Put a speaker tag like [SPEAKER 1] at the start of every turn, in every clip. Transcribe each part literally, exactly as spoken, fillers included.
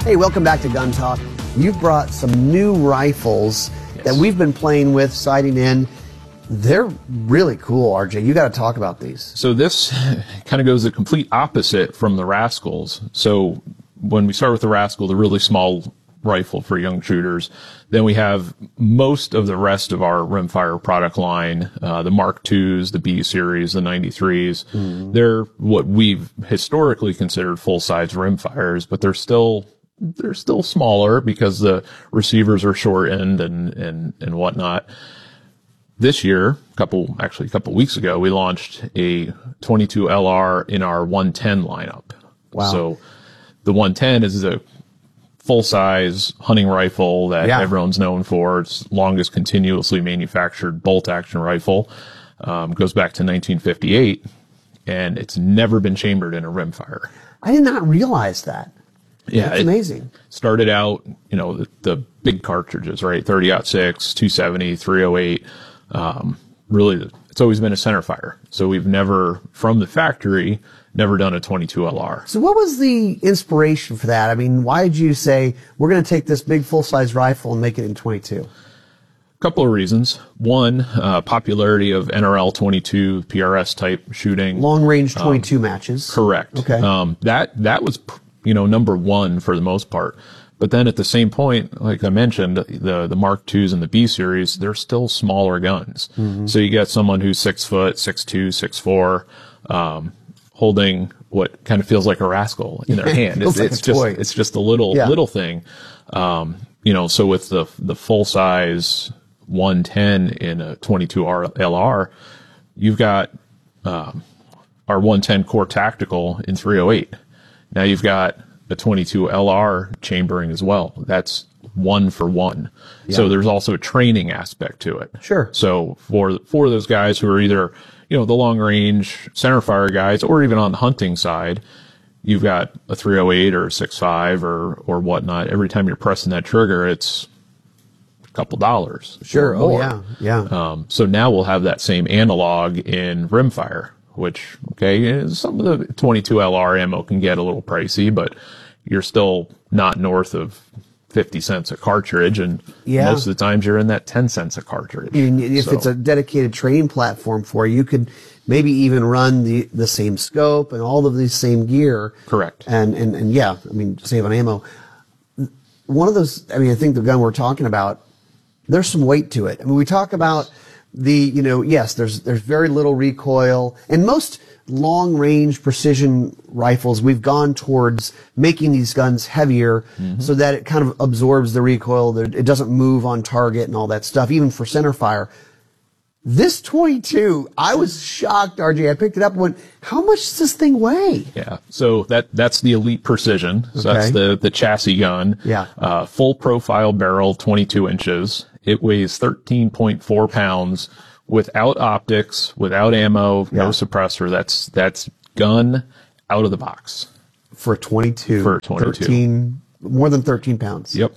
[SPEAKER 1] Hey, welcome back to Gun Talk. You've brought some new rifles
[SPEAKER 2] yes.
[SPEAKER 1] that we've been playing with, sighting in. They're really cool, R J. You got to talk about these.
[SPEAKER 2] So this kind of goes the complete opposite from the Rascals. So when we start with the Rascal, the really small rifle for young shooters, then we have most of the rest of our rimfire product line, uh, the Mark twos, the B series, the ninety-threes. Mm. They're what we've historically considered full-size rimfires, but they're still they're still smaller because the receivers are shortened and and and whatnot. This year, a couple actually a couple weeks ago, we launched a twenty-two L R in our one ten lineup.
[SPEAKER 1] Wow!
[SPEAKER 2] So the one ten is a full-size hunting rifle that yeah. everyone's known for. It's longest continuously manufactured bolt-action rifle. Um, goes back to nineteen fifty-eight, and it's never been chambered in a rimfire.
[SPEAKER 1] I did not realize that.
[SPEAKER 2] Yeah,
[SPEAKER 1] it's amazing.
[SPEAKER 2] Started out, you know, the, the big cartridges, right? thirty aught six, two seventy, three oh eight. Um, really, it's always been a centerfire. So we've never, from the factory, never done a twenty-two L R.
[SPEAKER 1] So what was the inspiration for that? I mean, why did you say, we're going to take this big full-size rifle and make it in twenty-two?
[SPEAKER 2] A couple of reasons. One, uh, popularity of N R L twenty-two, P R S type shooting.
[SPEAKER 1] Long-range twenty-two um, matches.
[SPEAKER 2] Correct.
[SPEAKER 1] Okay.
[SPEAKER 2] Um, that, that was, you know, number one for the most part. But then at the same point, like I mentioned, the, the Mark twos and the B series, they're still smaller guns. Mm-hmm. So you get someone who's six foot, six two, six four, um, holding what kind of feels like a Rascal in their hand. It's,
[SPEAKER 1] like
[SPEAKER 2] it's just,
[SPEAKER 1] toy.
[SPEAKER 2] it's just a little, yeah. little thing. Um, you know, so with the, the full size one ten in a twenty-two L R, you've got, um, our one ten Core Tactical in three oh eight. Now you've got a twenty-two L R chambering as well. That's one for one. Yeah. So there's also a training aspect to it.
[SPEAKER 1] Sure.
[SPEAKER 2] So for, for those guys who are either, you know, the long range centerfire guys, or even on the hunting side, you've got a three oh eight or a six five or, or whatnot. Every time you're pressing that trigger, it's a couple dollars.
[SPEAKER 1] Sure. Oh yeah. Yeah.
[SPEAKER 2] Um, so now we'll have that same analog in rimfire, which, okay, is some of the twenty-two L R ammo can get a little pricey, but you're still not north of fifty cents a cartridge, and yeah. most of the times you're in that ten cents a cartridge.
[SPEAKER 1] And if
[SPEAKER 2] so.
[SPEAKER 1] it's a dedicated training platform for you, you could maybe even run the, the same scope and all of the same gear.
[SPEAKER 2] Correct.
[SPEAKER 1] And, and, and yeah, I mean, save on ammo. One of those, I mean, I think the gun we're talking about, there's some weight to it. I mean, we talk about the, you know, yes, there's, there's very little recoil, and most long-range precision rifles, we've gone towards making these guns heavier mm-hmm. so that it kind of absorbs the recoil, that it doesn't move on target and all that stuff, even for centerfire. This twenty-two, I was shocked, R J. I picked it up and went, how much does this thing weigh?
[SPEAKER 2] Yeah, so that that's the Elite Precision. So
[SPEAKER 1] okay.
[SPEAKER 2] that's the, the chassis gun.
[SPEAKER 1] Yeah.
[SPEAKER 2] Uh, full profile barrel, twenty-two inches. It weighs thirteen point four pounds. Without optics, without ammo,
[SPEAKER 1] yeah.
[SPEAKER 2] no suppressor. That's that's gun out of the box
[SPEAKER 1] for a twenty-two.
[SPEAKER 2] For a twenty-two,
[SPEAKER 1] thirteen, more than thirteen pounds.
[SPEAKER 2] Yep.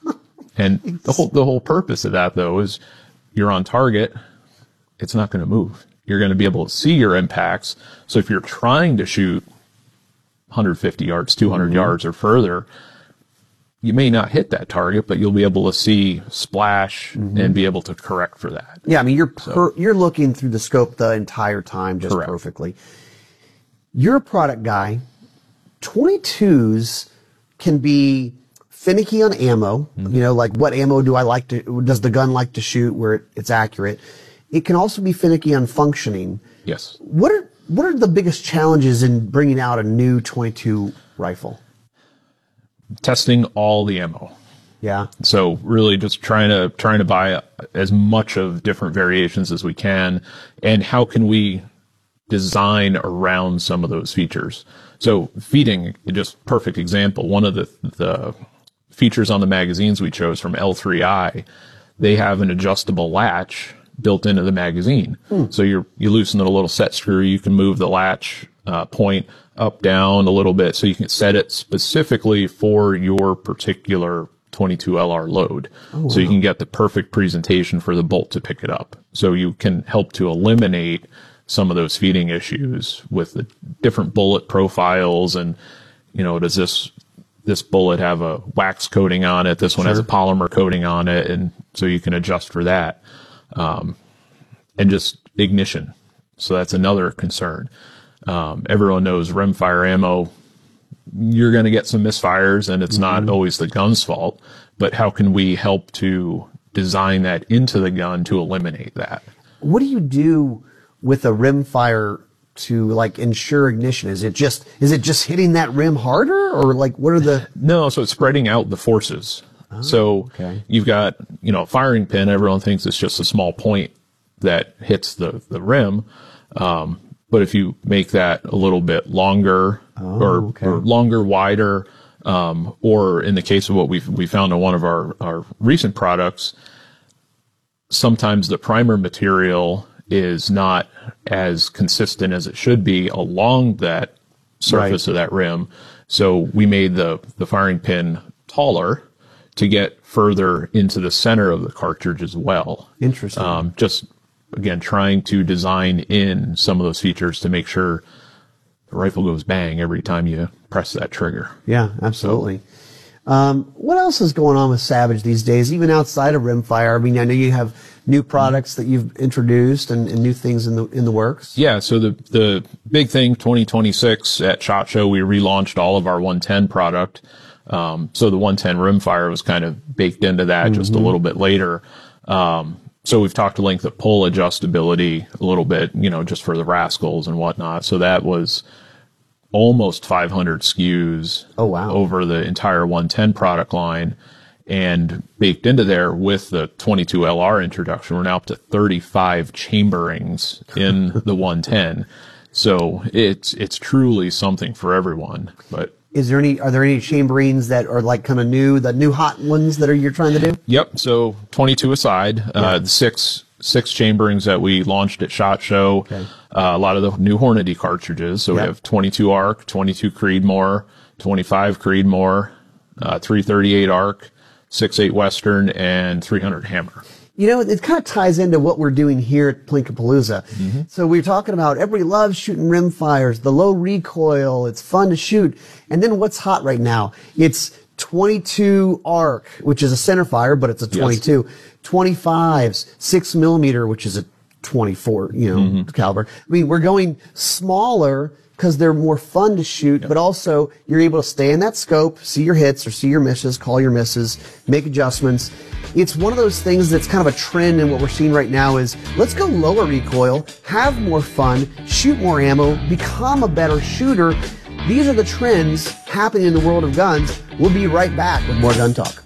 [SPEAKER 2] And the whole the whole purpose of that though is you're on target. It's not going to move. You're going to be able to see your impacts. So if you're trying to shoot one hundred fifty yards, two hundred mm-hmm. yards or further, you may not hit that target, but you'll be able to see splash mm-hmm. and be able to correct for that.
[SPEAKER 1] Yeah, I mean, you're per, you're looking through the scope the entire time just
[SPEAKER 2] Correct.
[SPEAKER 1] perfectly. You're a product guy. twenty-twos can be finicky on ammo. Mm-hmm. You know, like what ammo do I like to, does the gun like to shoot where it, it's accurate? It can also be finicky on functioning.
[SPEAKER 2] Yes.
[SPEAKER 1] What are, what are the biggest challenges in bringing out a new twenty-two rifle?
[SPEAKER 2] Testing all the ammo.
[SPEAKER 1] Yeah.
[SPEAKER 2] So really just trying to trying to buy as much of different variations as we can, and how can we design around some of those features. So feeding, just perfect example. One of the the features on the magazines we chose from L three I, they have an adjustable latch built into the magazine. Hmm. So you're you loosen it a little set screw, you can move the latch uh, point up, down a little bit, so you can set it specifically for your particular twenty-two L R load. Oh, so wow. you can get the perfect presentation for the bolt to pick it up. So you can help to eliminate some of those feeding issues with the different bullet profiles, and, you know, does this, this bullet have a wax coating on it. This one
[SPEAKER 1] Sure.
[SPEAKER 2] has a polymer coating on it. And so you can adjust for that. Um, and just ignition. So that's another concern. Um, everyone knows rimfire ammo, you're going to get some misfires, and it's mm-hmm. not always the gun's fault. But how can we help to design that into the gun to eliminate that?
[SPEAKER 1] What do you do with a rimfire to like ensure ignition? Is it just is it just hitting that rim harder, or like what are the?
[SPEAKER 2] No, so it's spreading out the forces. Oh, so
[SPEAKER 1] okay.
[SPEAKER 2] You've got, you know, firing pin. Everyone thinks it's just a small point that hits the the rim. Um, but if you make that a little bit longer
[SPEAKER 1] oh,
[SPEAKER 2] or,
[SPEAKER 1] okay.
[SPEAKER 2] or longer, wider, um, or in the case of what we we found in one of our, our recent products, sometimes the primer material is not as consistent as it should be along that surface
[SPEAKER 1] right.
[SPEAKER 2] of that rim. So we made the, the firing pin taller to get further into the center of the cartridge as well.
[SPEAKER 1] Interesting.
[SPEAKER 2] Um, just, again, trying to design in some of those features to make sure the rifle goes bang every time you press that trigger.
[SPEAKER 1] Yeah, absolutely. So, um, what else is going on with Savage these days, even outside of rimfire? I mean, I know you have new products that you've introduced and, and new things in the in the works.
[SPEAKER 2] Yeah, so the the big thing, twenty twenty-six at SHOT Show, we relaunched all of our one ten product. Um, so the one ten rimfire was kind of baked into that mm-hmm. just a little bit later. Um, so we've talked length of pull adjustability a little bit, you know, just for the rascals and whatnot. So that was almost five hundred S K Us
[SPEAKER 1] oh, wow.
[SPEAKER 2] over the entire one ten product line. And baked into there with the twenty-two L R introduction, we're now up to thirty-five chamberings in the one ten. So it's it's truly something for everyone. But
[SPEAKER 1] is there any are there any chamberings that are like kind of new, the new hot ones that are you're trying to do?
[SPEAKER 2] Yep. So twenty-two aside, yeah. uh, the six six chamberings that we launched at SHOT Show, okay. uh, a lot of the new Hornady cartridges. So yep. we have twenty-two ARC, twenty-two Creedmoor, twenty-five Creedmoor, uh, three thirty-eight ARC, six eight Western, and three hundred Hammer.
[SPEAKER 1] You know, it kind of ties into what we're doing here at Plinkapalooza. Mm-hmm. So we're talking about everybody loves shooting rimfires, the low recoil, it's fun to shoot. And then what's hot right now? It's twenty-two ARC, which is a centerfire, but it's a twenty-two. Yes. twenty-fives, six millimeter, which is a twenty-four, you know, mm-hmm. caliber. I mean, we're going smaller because they're more fun to shoot, yep. but also you're able to stay in that scope, see your hits or see your misses, call your misses, make adjustments. It's one of those things that's kind of a trend, and what we're seeing right now is let's go lower recoil, have more fun, shoot more ammo, become a better shooter. These are the trends happening in the world of guns. We'll be right back with more Gun Talk.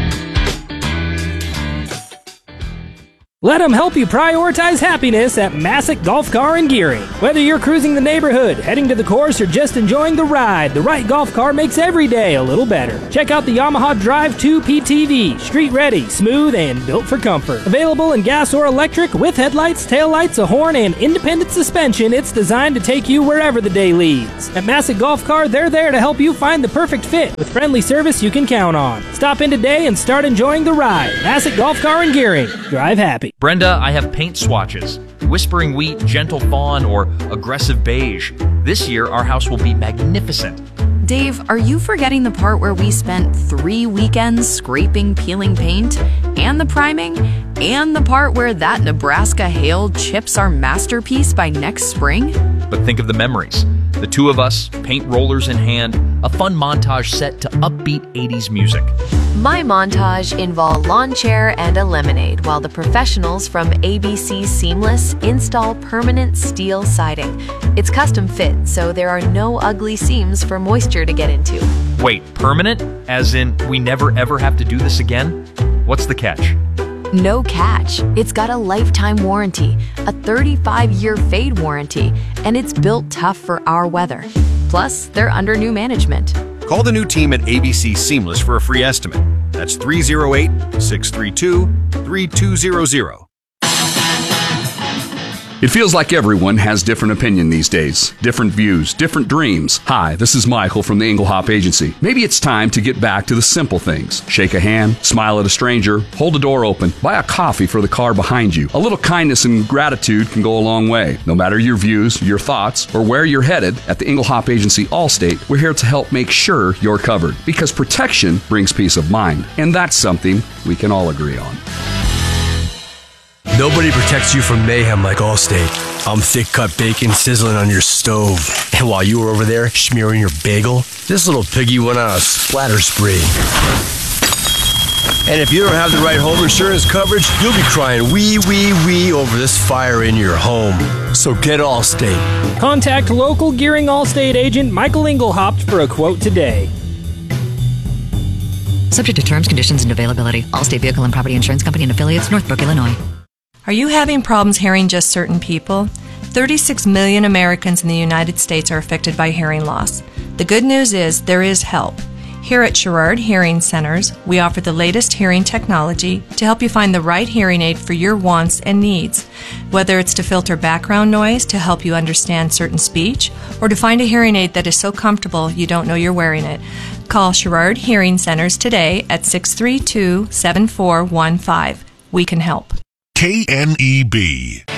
[SPEAKER 3] Let them help you prioritize happiness at Massick Golf Car and Gearing. Whether you're cruising the neighborhood, heading to the course, or just enjoying the ride, the right golf car makes every day a little better. Check out the Yamaha Drive two P T V. Street ready, smooth, and built for comfort. Available in gas or electric with headlights, taillights, a horn, and independent suspension, it's designed to take you wherever the day leads. At Massick Golf Car, they're there to help you find the perfect fit with friendly service you can count on. Stop in today and start enjoying the ride. Massick Golf Car and Gearing. Drive happy.
[SPEAKER 4] Brenda, I have paint swatches. Whispering Wheat, Gentle Fawn, or Aggressive Beige. This year, our house will be magnificent.
[SPEAKER 5] Dave, are you forgetting the part where we spent three weekends scraping, peeling paint, and the priming, and the part where that Nebraska hail chips our masterpiece by next spring?
[SPEAKER 4] But think of the memories. The two of us, paint rollers in hand, a fun montage set to upbeat eighties music.
[SPEAKER 6] My montage involved lawn chair and a lemonade, while the professionals from A B C Seamless install permanent steel siding. It's custom fit, so there are no ugly seams for moisture to get into.
[SPEAKER 4] Wait, permanent? As in, we never ever have to do this again? What's the catch?
[SPEAKER 6] No catch. It's got a lifetime warranty, a thirty-five year fade warranty, and it's built tough for our weather. Plus, they're under new management.
[SPEAKER 7] Call the new team at A B C Seamless for a free estimate. That's three oh eight, six three two, three two zero zero.
[SPEAKER 8] It feels like everyone has different opinion these days, different views, different dreams. Hi, this is Michael from the Engelhop Agency. Maybe it's time to get back to the simple things. Shake a hand, smile at a stranger, hold a door open, buy a coffee for the car behind you. A little kindness and gratitude can go a long way. No matter your views, your thoughts, or where you're headed, at the Engelhop Agency Allstate, we're here to help make sure you're covered. Because protection brings peace of mind, and that's something we can all agree on.
[SPEAKER 9] Nobody protects you from mayhem like Allstate. I'm thick-cut bacon sizzling on your stove. And while you were over there smearing your bagel, this little piggy went on a splatter spree. And if you don't have the right home insurance coverage, you'll be crying wee, wee, wee over this fire in your home. So get Allstate.
[SPEAKER 3] Contact local Gearing Allstate agent Michael Engelhaupt for a quote today.
[SPEAKER 10] Subject to terms, conditions, and availability. Allstate Vehicle and Property Insurance Company and Affiliates, Northbrook, Illinois.
[SPEAKER 11] Are you having problems hearing just certain people? thirty-six million Americans in the United States are affected by hearing loss. The good news is there is help. Here at Sherrard Hearing Centers, we offer the latest hearing technology to help you find the right hearing aid for your wants and needs. Whether it's to filter background noise to help you understand certain speech, or to find a hearing aid that is so comfortable you don't know you're wearing it. Call Sherrard Hearing Centers today at six three two, seven four one five. We can help.
[SPEAKER 12] K N E B.